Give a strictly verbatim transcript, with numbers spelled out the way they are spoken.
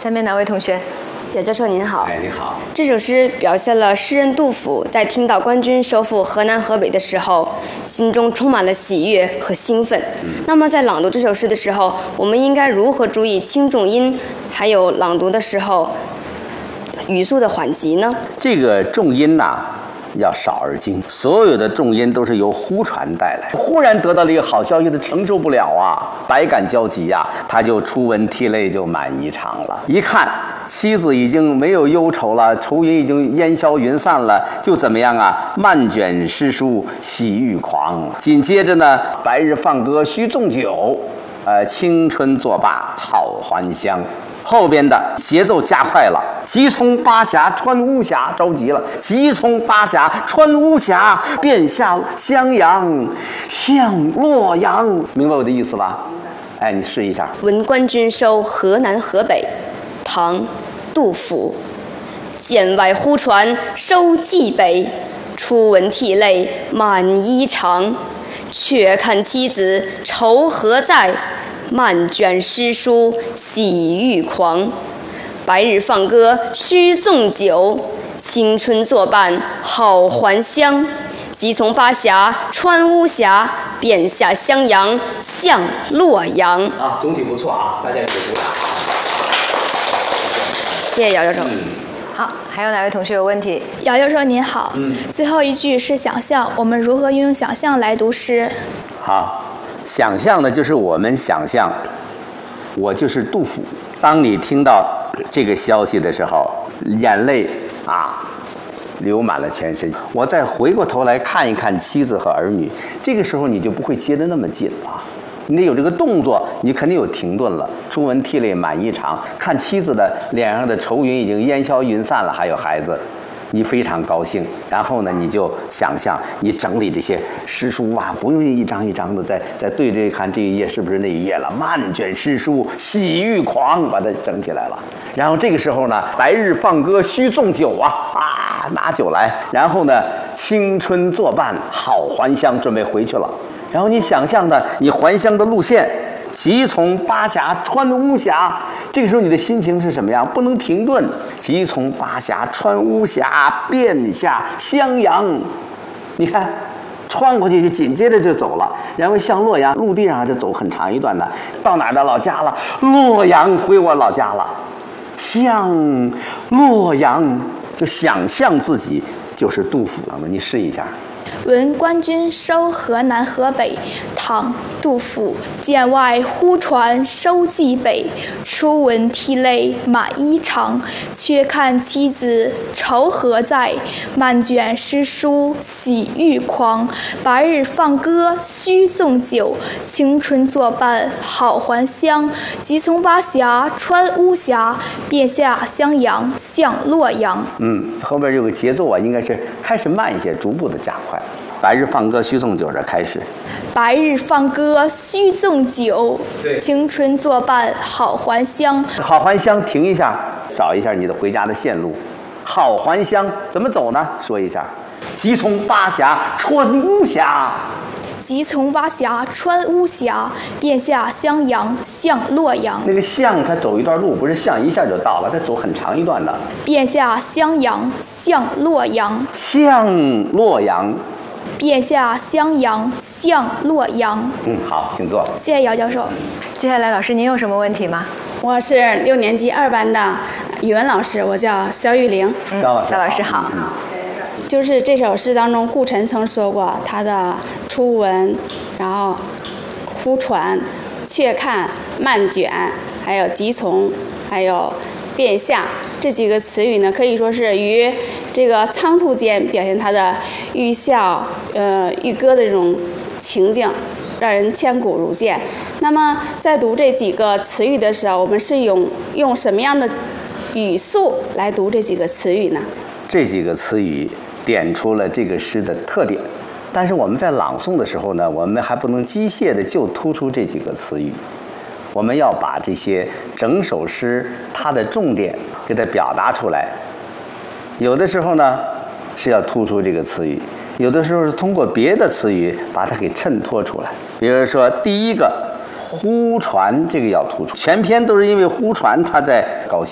下面哪位同学？ 姚教授您好。 哎，你好。 这首诗表现了诗人杜甫在听到官军收复河南河北的时候，心中充满了喜悦和兴奋。嗯、那么在朗读这首诗的时候，我们应该如何注意轻重音，还有朗读的时候语速的缓急呢？ 这个重音呐、啊。要少而精，所有的重音都是由呼传带来。忽然得到了一个好消息，他承受不了啊，百感交集呀、啊，他就出文涕泪，就满衣裳了。一看妻子已经没有忧愁了，愁云已经烟消云散了，就怎么样啊？漫卷诗书喜欲狂。紧接着呢，白日放歌须纵酒，呃，青春作罢好还乡。后边的节奏加快了，急从巴峡穿巫峡，着急了。急从巴峡穿巫峡，便下襄阳向洛阳。明白我的意思吧？哎，你试一下。 闻官军收河南河北，唐，杜甫。剑外忽传收蓟北，初闻涕泪满衣裳。却看妻子愁何在？漫卷诗书喜欲狂，白日放歌须纵酒，青春作伴好还乡。急从巴峡穿巫峡，便下襄阳向洛阳。 啊，总体不错啊，大家给鼓掌。 谢谢姚教授。 嗯、好，还有哪位同学有问题？ 姚教授您好。嗯。最后一句是想象，我们如何运用想象来读诗？ 好。想象呢，就是我们想象，我就是杜甫。当你听到这个消息的时候，眼泪啊流满了全身。我再回过头来看一看妻子和儿女，这个时候你就不会接得那么紧了。你得有这个动作，你肯定有停顿了。初闻涕泪满衣裳，看妻子的脸上的愁云已经烟消云散了，还有孩子。你非常高兴，然后呢，你就想象你整理这些诗书啊，不用一张一张的再再对对看这一页是不是那一页了，漫卷诗书喜欲狂，把它整起来了。然后这个时候呢，白日放歌须纵酒啊啊，拿酒来，然后呢，青春作伴好还乡，准备回去了。然后你想象的你还乡的路线。急从巴峡穿巫峡，这个时候你的心情是什么样？不能停顿。急从巴峡穿巫峡，便下襄阳。你看，穿过去就紧接着就走了，然后向洛阳，陆地上就走很长一段的，到哪儿的老家了？洛阳，回我老家了。向洛阳，就想象自己就是杜甫了嘛？你试一下。 闻官军收河南河北，唐，杜甫。剑外忽传收蓟北，初闻涕泪满衣裳。却看妻子愁何在？漫卷诗书喜欲狂。白日放歌须纵酒，青春作伴好还乡。急从巴峡穿巫峡，便下襄阳向洛阳。 嗯，后边有个节奏啊，应该是开始慢一些，逐步的加快。白日放歌须纵酒，这开始。 白日放歌须纵酒，青春作伴好还乡。 好还乡，停一下，找一下你的回家的线路。好还乡怎么走呢？说一下。急从巴峡穿巫峡。 急从巴峡穿巫峡，便下襄阳向洛阳。 那个向，他走一段路，不是向一下就到了，他走很长一段的。 便下襄阳向洛阳。 向洛阳。 便下襄阳向洛阳。 嗯，好，请坐。 谢谢姚教授。 接下来，老师您有什么问题吗？ 我是六年级二班的语文老师，我叫肖玉玲。 嗯，肖老师好。 嗯，就是这首诗当中，顾晨曾说过他的初闻，然后忽传、却看、漫卷，还有急从，还有便下这几个词语呢，可以说是于这个仓促间表现他的欲笑、呃欲歌的这种情境，让人千古如见。那么在读这几个词语的时候，我们是用用什么样的语速来读这几个词语呢？ 这几个词语点出了这个诗的特点，但是我们在朗诵的时候呢，我们还不能机械的就突出这几个词语，我们要把这些整首诗它的重点给它表达出来。有的时候呢是要突出这个词语，有的时候是通过别的词语把它给衬托出来。比如说第一个忽传，这个要突出，全篇都是因为忽传他在高兴。